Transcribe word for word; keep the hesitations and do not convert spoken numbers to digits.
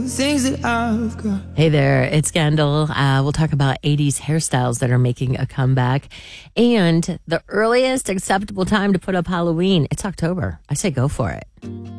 things that I've got. Hey there, it's Scandal. Uh, we'll talk about eighties hairstyles that are making a comeback and the earliest acceptable time to put up Halloween. It's October. I say go for it.